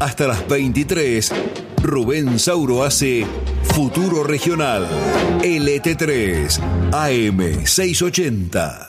Hasta las 23, Rubén Sauro hace Futuro Regional, LT3, AM 680.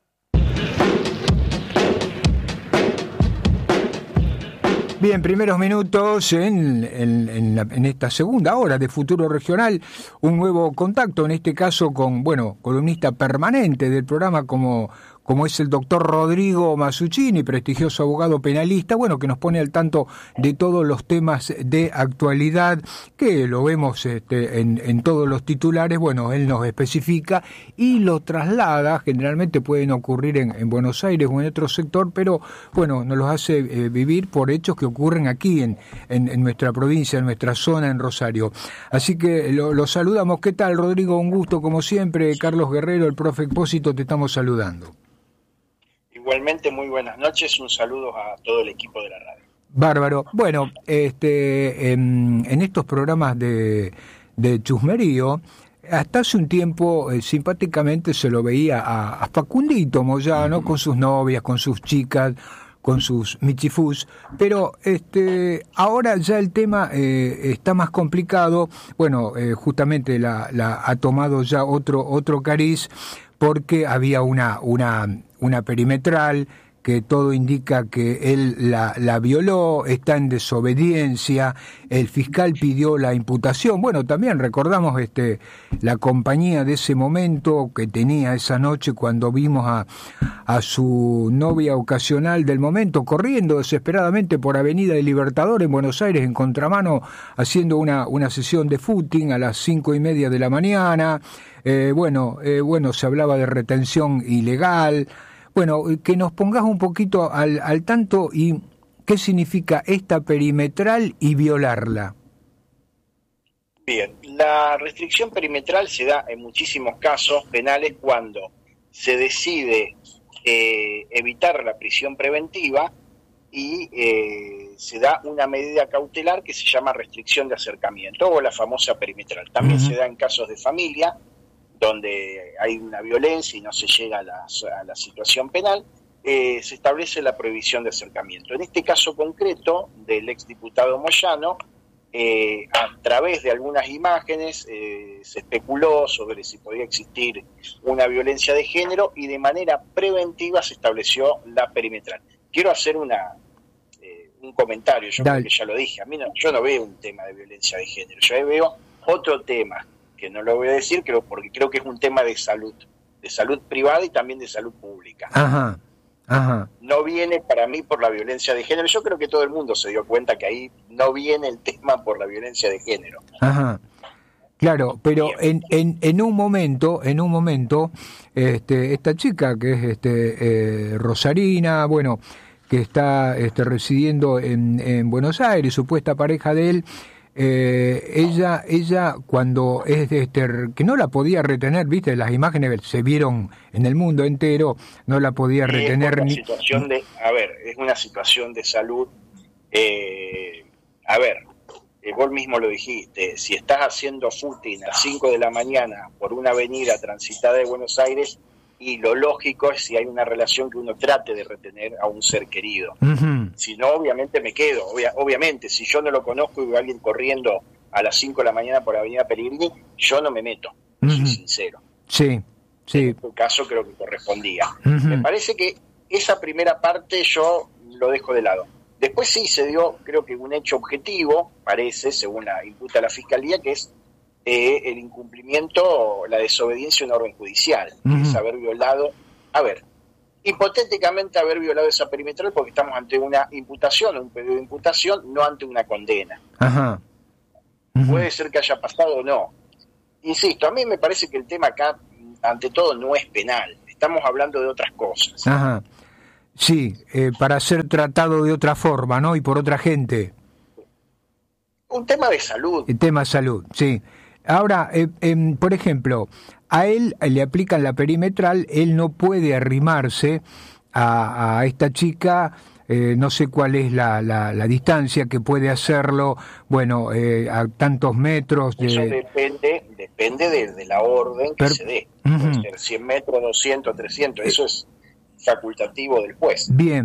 Bien, primeros minutos en esta segunda hora de Futuro Regional, un nuevo contacto, en este caso con, columnista permanente del programa como es el doctor Rodrigo Masuccini, prestigioso abogado penalista, que nos pone al tanto de todos los temas de actualidad, que lo vemos en todos los titulares. Él nos especifica y lo traslada, generalmente pueden ocurrir en Buenos Aires o en otro sector, pero nos los hace vivir por hechos que ocurren aquí en nuestra provincia, en nuestra zona, en Rosario. Así que lo saludamos. ¿Qué tal, Rodrigo? Un gusto, como siempre. Carlos Guerrero, el profe Expósito, te estamos saludando. Igualmente, muy buenas noches, un saludo a todo el equipo de la radio. Bárbaro. En estos programas de chusmerío, hasta hace un tiempo simpáticamente se lo veía a Facundito Moyano con sus novias, con sus chicas, con sus michifús, pero ahora ya el tema está más complicado. Justamente la ha tomado ya otro cariz, porque había una perimetral que todo indica que él la violó, está en desobediencia, el fiscal pidió la imputación. También recordamos la compañía de ese momento que tenía esa noche cuando vimos a su novia ocasional del momento corriendo desesperadamente por Avenida del Libertador en Buenos Aires en contramano, haciendo una sesión de footing a las 5:30 de la mañana. Se hablaba de retención ilegal. Que nos pongas un poquito al tanto y qué significa esta perimetral y violarla. Bien, la restricción perimetral se da en muchísimos casos penales cuando se decide evitar la prisión preventiva y se da una medida cautelar que se llama restricción de acercamiento o la famosa perimetral. También se da en casos de familia, donde hay una violencia y no se llega a la situación penal, se establece la prohibición de acercamiento. En este caso concreto del exdiputado Moyano, a través de algunas imágenes se especuló sobre si podía existir una violencia de género y de manera preventiva se estableció la perimetral. Quiero hacer un comentario, yo creo que ya lo dije, yo no veo un tema de violencia de género, yo veo otro tema, que no lo voy a decir porque creo que es un tema de salud privada y también de salud pública. Ajá. No viene para mí por la violencia de género. Yo creo que todo el mundo se dio cuenta que ahí no viene el tema por la violencia de género. Ajá. Claro, pero en un momento, esta chica que es rosarina, que está residiendo en Buenos Aires, supuesta pareja de él. Ella cuando es que no la podía retener, viste, las imágenes se vieron en el mundo entero, no la podía retener es una situación de salud. Vos mismo lo dijiste, si estás haciendo footing a 5 de la mañana por una avenida transitada de Buenos Aires, y lo lógico es si hay una relación que uno trate de retener a un ser querido. Si no, obviamente me quedo. Obviamente, si yo no lo conozco y veo a alguien corriendo a las 5 de la mañana por Avenida Pellegrini, yo no me meto, soy sincero. Sí. En este caso creo que correspondía. Me parece que esa primera parte yo lo dejo de lado. Después sí se dio, creo que un hecho objetivo, parece, según la imputa la Fiscalía, que es el incumplimiento, la desobediencia a una orden judicial, que es haber violado, hipotéticamente haber violado esa perimetral, porque estamos ante una imputación, un pedido de imputación, no ante una condena. Puede ser que haya pasado o no. Insisto, a mí me parece que el tema acá, ante todo, no es penal. Estamos hablando de otras cosas. Sí, para ser tratado de otra forma, ¿no? Y por otra gente. Un tema de salud. El tema de salud, sí. Ahora, por ejemplo, a él le aplican la perimetral, él no puede arrimarse a esta chica, no sé cuál es la distancia que puede hacerlo, a tantos metros. Eso depende de la orden que se dé. Puede ser 100 metros, 200, 300, eso es facultativo del juez. Bien,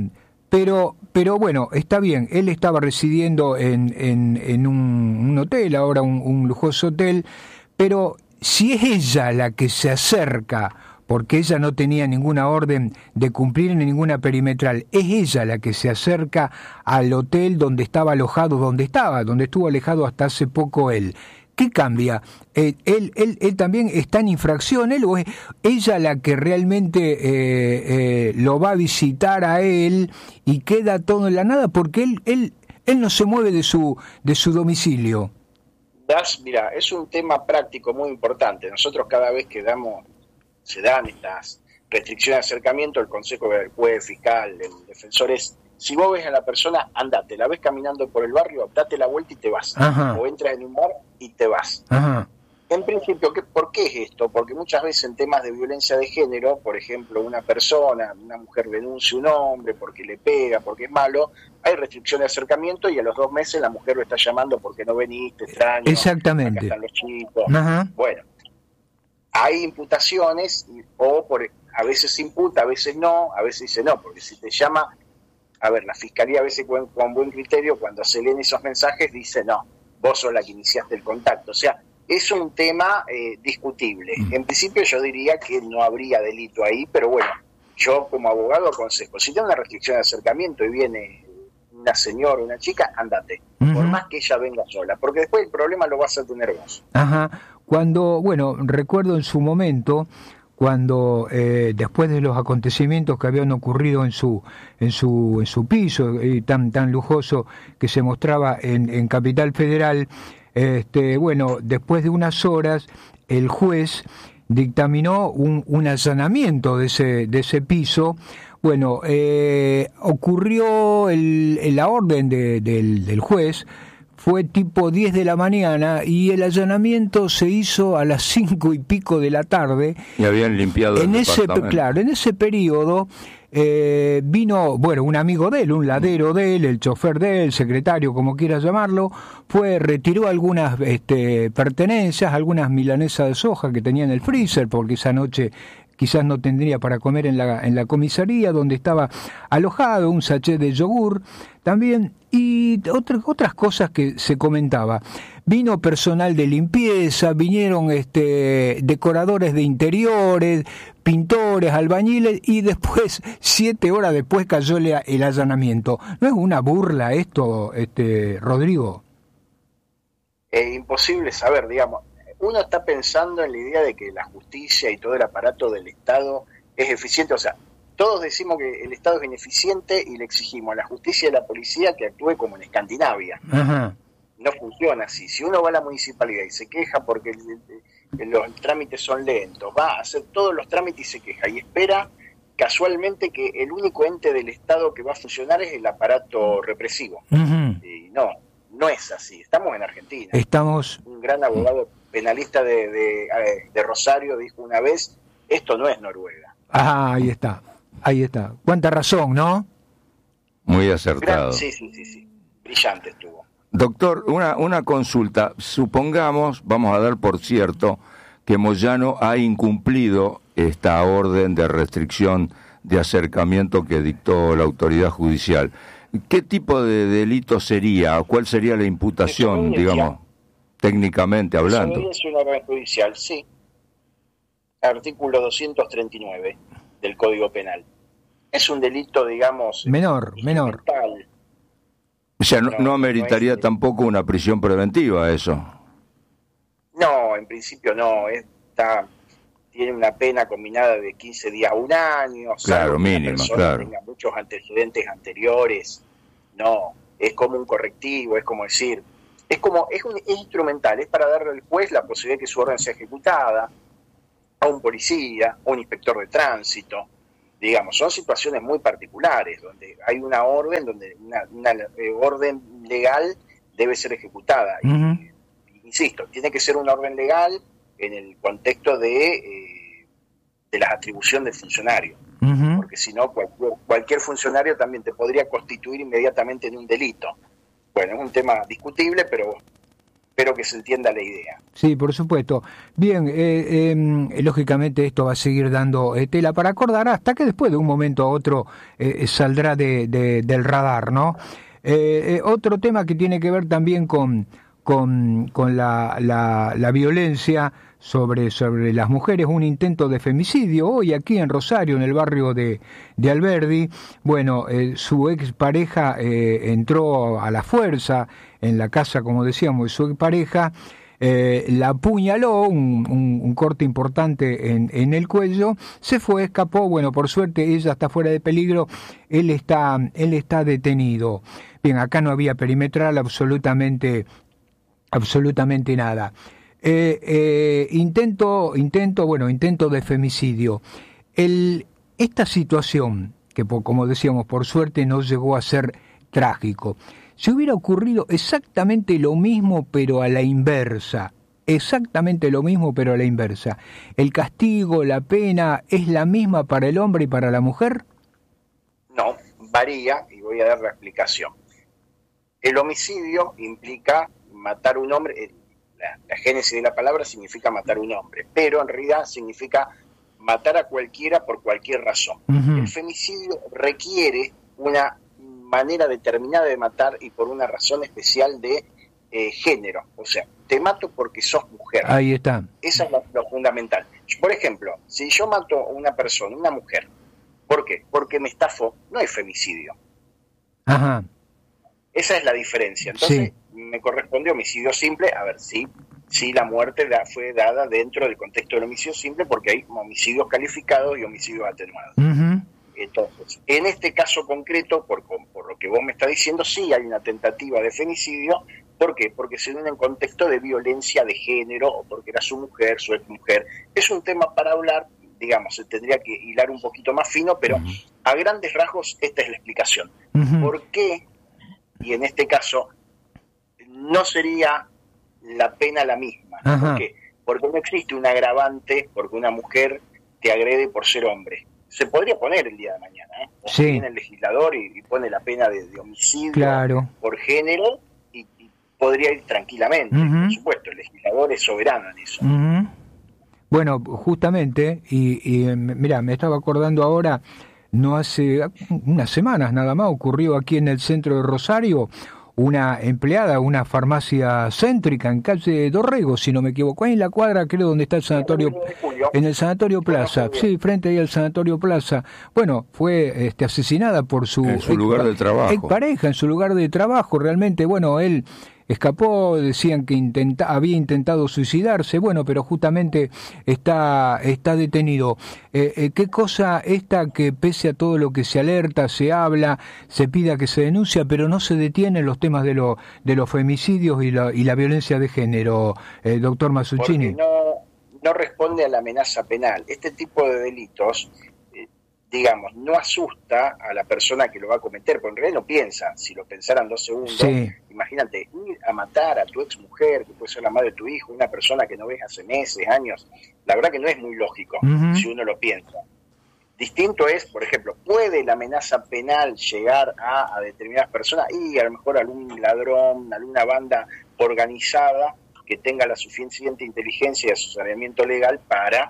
Pero bueno, está bien, él estaba residiendo en un hotel, ahora un lujoso hotel, pero si es ella la que se acerca, porque ella no tenía ninguna orden de cumplir ni ninguna perimetral, es ella la que se acerca al hotel donde estaba alojado, donde estuvo alejado hasta hace poco él. ¿Qué cambia? ¿Él también está en infracción, él, o es ella la que realmente lo va a visitar a él y queda todo en la nada? Porque él no se mueve de su domicilio. Mira, es un tema práctico muy importante. Nosotros cada vez que se dan estas restricciones de acercamiento, el consejo del juez, fiscal, el defensor es: si vos ves a la persona, andate, la ves caminando por el barrio, date la vuelta y te vas. Ajá. O entras en un bar y te vas. Ajá. En principio, ¿por qué es esto? Porque muchas veces en temas de violencia de género, por ejemplo, una mujer denuncia a un hombre porque le pega, porque es malo, hay restricción de acercamiento y a los 2 meses la mujer lo está llamando porque no veniste, extraño. Exactamente. Acá están los chicos. Ajá. Bueno, hay imputaciones, a veces se imputa, a veces no, a veces dice no, porque si te llama... A ver, la fiscalía a veces con buen criterio, cuando se leen esos mensajes, dice no, vos sos la que iniciaste el contacto. O sea, es un tema discutible. En principio yo diría que no habría delito ahí, pero bueno, yo como abogado aconsejo, si tiene una restricción de acercamiento y viene una señora, una chica, andate, por más que ella venga sola, porque después el problema lo vas a tener vos. Ajá. Recuerdo en su momento, cuando después de los acontecimientos que habían ocurrido en su piso tan lujoso que se mostraba en Capital Federal, después de unas horas el juez dictaminó un allanamiento de ese piso. Bueno, ocurrió la orden del juez. Fue tipo 10 de la mañana y el allanamiento se hizo a las 5 y pico de la tarde. Y habían limpiado el departamento. Claro, en ese periodo vino, un amigo de él, un ladero de él, el chofer de él, secretario, como quieras llamarlo, retiró algunas pertenencias, algunas milanesas de soja que tenía en el freezer, porque esa noche quizás no tendría para comer en la comisaría donde estaba alojado, un sachet de yogur también, y otras cosas que se comentaba. Vino personal de limpieza, vinieron decoradores de interiores, pintores, albañiles, y después, 7 horas después, cayó el allanamiento. ¿No es una burla esto, Rodrigo? Es imposible saber, digamos. Uno está pensando en la idea de que la justicia y todo el aparato del Estado es eficiente. O sea, todos decimos que el Estado es ineficiente y le exigimos a la justicia y a la policía que actúe como en Escandinavia. Ajá. No funciona así. Si uno va a la municipalidad y se queja porque los trámites son lentos, va a hacer todos los trámites y se queja y espera casualmente que el único ente del Estado que va a funcionar es el aparato represivo. Uh-huh. Y no es así. Estamos en Argentina. Un gran abogado penalista de Rosario dijo una vez: esto no es Noruega. Ah, ahí está. Cuánta razón, ¿no? Muy acertado. Sí. Brillante estuvo. Doctor, una consulta. Supongamos, vamos a dar por cierto, que Moyano ha incumplido esta orden de restricción de acercamiento que dictó la autoridad judicial. ¿Qué tipo de delito sería? ¿Cuál sería la imputación, digamos, técnicamente hablando? Es una orden judicial, sí. Artículo 239 del Código Penal. Es un delito, digamos... Menor. O sea, no ameritaría tampoco una prisión preventiva eso. No, en principio no. Tiene una pena combinada de 15 días a 1 año. Claro, mínima, claro. Tenga muchos antecedentes anteriores. No, es como un correctivo, es como decir... Es instrumental, es para darle al juez la posibilidad de que su orden sea ejecutada, a un policía, a un inspector de tránsito. Digamos, son situaciones muy particulares, donde hay una orden, donde una orden legal debe ser ejecutada. Uh-huh. Y, insisto, tiene que ser una orden legal en el contexto de la atribución del funcionario. Uh-huh. Porque si no, cualquier funcionario también te podría constituir inmediatamente en un delito. Bueno, es un tema discutible, pero espero que se entienda la idea. Sí, por supuesto. Bien, lógicamente esto va a seguir dando tela para acordar hasta que después de un momento a otro saldrá del radar, ¿no? Otro tema que tiene que ver también con la violencia sobre las mujeres, un intento de femicidio hoy aquí en Rosario, en el barrio de Alberdi. Bueno, su expareja entró a la fuerza en la casa, como decíamos, de su expareja, la apuñaló, un corte importante en el cuello, se fue, escapó, bueno, por suerte ella está fuera de peligro, él está detenido. Bien, acá no había perimetral, absolutamente nada. Intento de femicidio. Esta situación, que como decíamos, por suerte no llegó a ser trágico, si hubiera ocurrido exactamente lo mismo pero a la inversa, ¿el castigo, la pena es la misma para el hombre y para la mujer? No, varía, y voy a dar la explicación. El homicidio implica matar a un hombre, la génesis de la palabra significa matar a un hombre, pero en realidad significa matar a cualquiera por cualquier razón. Uh-huh. El femicidio requiere una manera determinada de matar y por una razón especial de género, o sea, te mato porque sos mujer. Ahí está. Eso es lo fundamental. Por ejemplo, si yo mato a una persona, una mujer, ¿por qué? Porque me estafó, no hay femicidio. Ajá. Esa es la diferencia. Entonces, sí, me corresponde homicidio simple. A ver, sí, la muerte fue dada dentro del contexto del homicidio simple porque hay homicidios calificados y homicidios atenuados. Uh-huh. Entonces, en este caso concreto, por lo que vos me estás diciendo, sí hay una tentativa de femicidio. ¿Por qué? Porque se dio en un contexto de violencia de género o porque era su mujer, su exmujer. Es un tema para hablar, digamos, se tendría que hilar un poquito más fino, pero uh-huh, a grandes rasgos esta es la explicación. Uh-huh. ¿Por qué? Y en este caso no sería la pena la misma. Uh-huh. ¿Por qué? Porque no existe un agravante porque una mujer te agrede por ser hombre. Se podría poner el día de mañana, o sí, viene el legislador y pone la pena de homicidio, claro, por género y podría ir tranquilamente. Uh-huh. Por supuesto, el legislador es soberano en eso. Uh-huh. Bueno, justamente, y mira, me estaba acordando ahora, no hace unas semanas nada más, ocurrió aquí en el centro de Rosario, una empleada, una farmacia céntrica en calle Dorrego, si no me equivoco, ahí en la cuadra, creo, donde está el sanatorio, en el Sanatorio Plaza, sí, frente ahí al Sanatorio Plaza. Bueno, fue asesinada por su lugar de trabajo. Expareja, en su lugar de trabajo, realmente, bueno, él escapó, decían que había intentado suicidarse, bueno, pero justamente está detenido. ¿Qué cosa esta que pese a todo lo que se alerta, se habla, se pida que se denuncia, pero no se detienen los temas de los femicidios y la violencia de género, doctor Mazzuccini? Porque no responde a la amenaza penal. Este tipo de delitos, digamos, no asusta a la persona que lo va a cometer, porque en realidad no piensa. Si lo pensaran 2 segundos, sí, imagínate, ir a matar a tu ex mujer, que puede ser la madre de tu hijo, una persona que no ves hace meses, años, la verdad que no es muy lógico, uh-huh, si uno lo piensa. Distinto es, por ejemplo, ¿puede la amenaza penal llegar a determinadas personas? Y a lo mejor algún ladrón, alguna banda organizada que tenga la suficiente inteligencia y asesoramiento legal para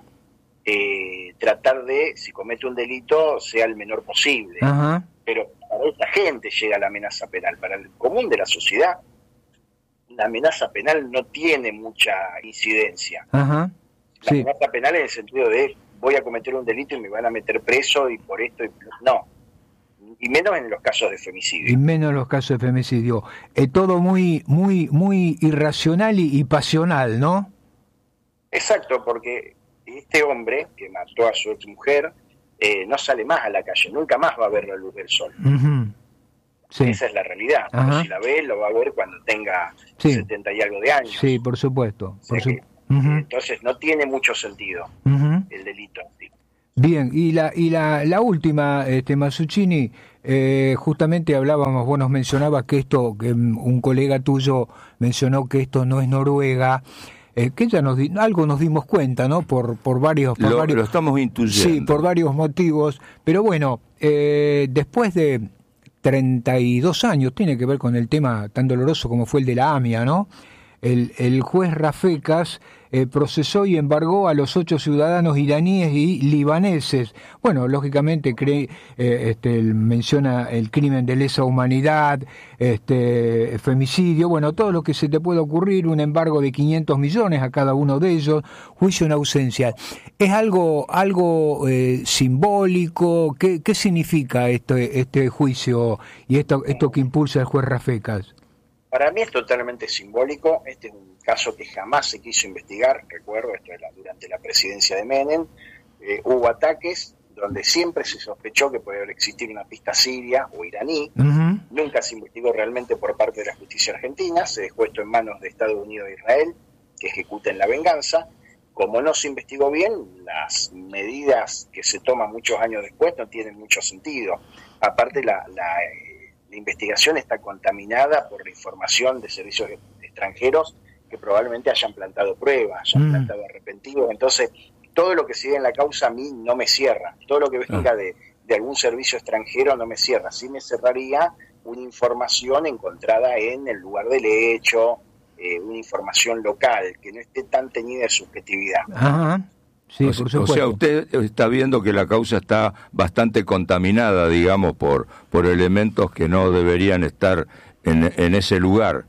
tratar de, si comete un delito, sea el menor posible. Uh-huh. Pero para esta gente llega la amenaza penal. Para el común de la sociedad, la amenaza penal no tiene mucha incidencia. Uh-huh. La amenaza penal en el sentido de voy a cometer un delito y me van a meter preso y por esto, no. Y menos en los casos de femicidio. Y menos en los casos de femicidio. Todo muy irracional y pasional, ¿no? Exacto, porque este hombre que mató a su exmujer no sale más a la calle, nunca más va a ver la luz del sol. Uh-huh. Sí. Esa es la realidad. Uh-huh. Si la ve, lo va a ver cuando tenga 70 y algo de años. Sí, por supuesto. Uh-huh. Entonces no tiene mucho sentido uh-huh, el delito. Sí. Bien, y la última, Mazzuccini, justamente hablábamos, vos nos mencionabas que un colega tuyo mencionó que esto no es Noruega, que ya algo nos dimos cuenta, ¿no? Por varios... Lo estamos intuyendo. Sí, por varios motivos, pero bueno, después de 32 años, tiene que ver con el tema tan doloroso como fue el de la AMIA, ¿no? el juez Rafecas procesó y embargó a los 8 ciudadanos iraníes y libaneses. Bueno, lógicamente menciona el crimen de lesa humanidad, femicidio, bueno, todo lo que se te puede ocurrir, un embargo de 500 millones a cada uno de ellos, juicio en ausencia. ¿Es algo simbólico? ¿Qué significa este juicio y esto que impulsa el juez Rafecas? Para mí es totalmente simbólico. Este es un caso que jamás se quiso investigar. Recuerdo, esto era durante la presidencia de Menem. Hubo ataques donde siempre se sospechó que podía existir una pista siria o iraní. Uh-huh. Nunca se investigó realmente por parte de la justicia argentina. Se dejó esto en manos de Estados Unidos e Israel, que ejecuten la venganza. Como no se investigó bien, las medidas que se toman muchos años después no tienen mucho sentido. Aparte, la investigación está contaminada por la información de servicios extranjeros que probablemente hayan plantado pruebas, hayan plantado arrepentidos. Entonces, todo lo que sigue en la causa a mí no me cierra. Todo lo que venga de algún servicio extranjero no me cierra. Sí me cerraría una información encontrada en el lugar del hecho, una información local, que no esté tan teñida de subjetividad. Ajá. Sí, por supuesto. O sea, usted está viendo que la causa está bastante contaminada, digamos, por elementos que no deberían estar en ese lugar.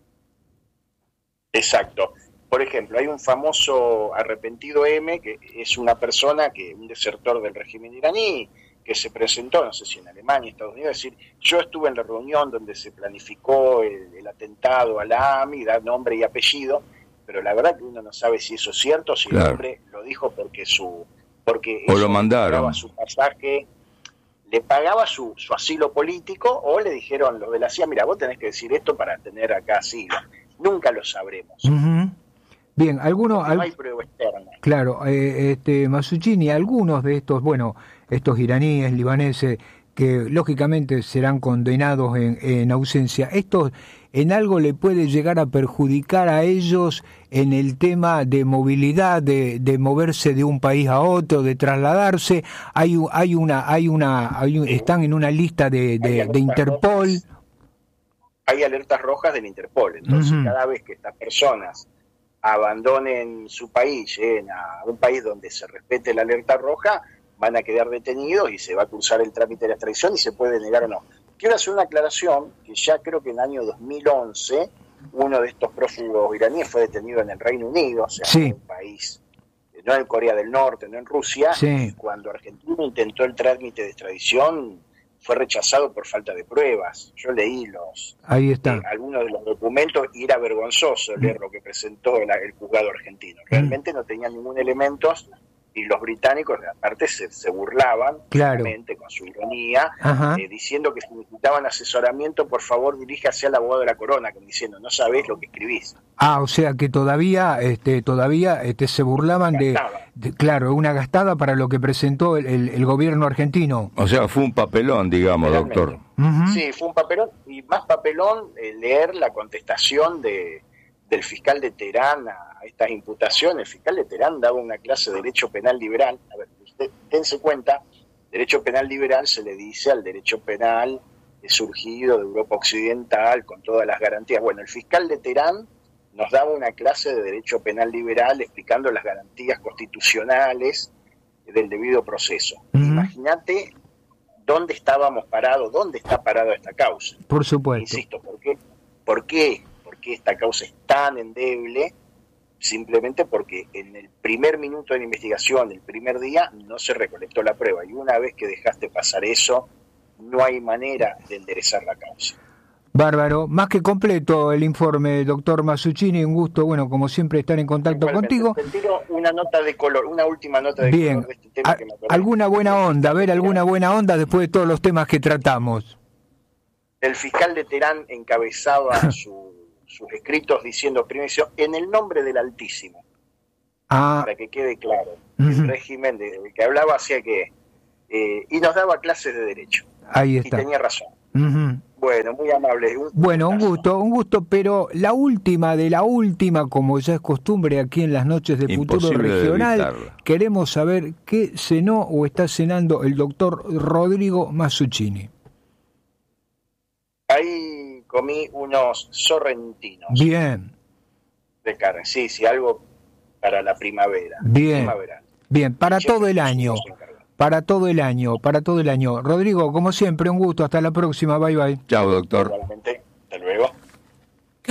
Exacto. Por ejemplo, hay un famoso arrepentido M, que es una persona, un desertor del régimen iraní, que se presentó, no sé si en Alemania, Estados Unidos, es decir, yo estuve en la reunión donde se planificó el atentado a la AMI, da nombre y apellido, pero la verdad que uno no sabe si eso es cierto, si el hombre lo dijo porque o lo mandaron, su pasaje, le pagaba su asilo político, o le dijeron los de la CIA, mira, vos tenés que decir esto para tener acá asilo. Nunca lo sabremos. Uh-huh. Bien, no hay prueba externa. Claro, Mazzuccini, algunos de estos iraníes, libaneses, que lógicamente serán condenados en ausencia, ¿estos en algo le puede llegar a perjudicar a ellos en el tema de movilidad, de moverse de un país a otro, de trasladarse? Están en una lista de Interpol. Rojas. Hay alertas rojas del Interpol, entonces cada vez que estas personas abandonen su país, lleguen a un país donde se respete la alerta roja, van a quedar detenidos y se va a cursar el trámite de la extradición y se puede negar o no. Quiero hacer una aclaración, que ya creo que en el año 2011 uno de estos prófugos iraníes fue detenido en el Reino Unido, o sea, en un país, no en Corea del Norte, no en Rusia, y cuando Argentina intentó el trámite de extradición fue rechazado por falta de pruebas. Yo leí algunos de los documentos y era vergonzoso leer lo que presentó el juzgado argentino. Realmente no tenían ningún elemento y los británicos aparte se burlaban, claramente, con su ironía, diciendo que si necesitaban asesoramiento, por favor diríjase al abogado de la corona, como diciendo, no sabés lo que escribís. O sea que todavía se burlaban de una gastada para lo que presentó el gobierno argentino. O sea, fue un papelón, digamos, doctor. Sí, fue un papelón, y más papelón leer la contestación del fiscal de Teherán a estas imputaciones. El fiscal de Teherán daba una clase de derecho penal liberal. A ver, usted dense cuenta, derecho penal liberal se le dice al derecho penal surgido de Europa Occidental con todas las garantías. Bueno, el fiscal de Teherán nos daba una clase de derecho penal liberal explicando las garantías constitucionales del debido proceso. Imagínate dónde estábamos parados, dónde está parada esta causa. Por supuesto. Insisto, ¿por qué esta causa es tan endeble? Simplemente porque en el primer minuto de la investigación, el primer día, no se recolectó la prueba. Y una vez que dejaste pasar eso, no hay manera de enderezar la causa. Bárbaro, más que completo el informe, doctor Mazzuccini, un gusto, como siempre, estar en contacto contigo. Te tiro una nota de color, una última nota de color de este tema que me acordé. Alguna buena onda después de todos los temas que tratamos. El fiscal de Teherán encabezaba sus escritos diciendo, primero, en el nombre del Altísimo, para que quede claro, el régimen del que hablaba hacía que, y nos daba clases de derecho. Ahí está. Y tenía razón. Bueno, muy amable. Un gusto, pero la última de la última, como ya es costumbre aquí en las noches de Futuro Regional, queremos saber qué cenó o está cenando el doctor Rodrigo Mazzuccini. Ahí comí unos sorrentinos. Bien. de carne. Sí, sí, algo para la primavera. Bien, bien, para todo el año. Para todo el año. Rodrigo, como siempre, un gusto. Hasta la próxima. Bye, bye. Chao, doctor. Igualmente. Hasta luego.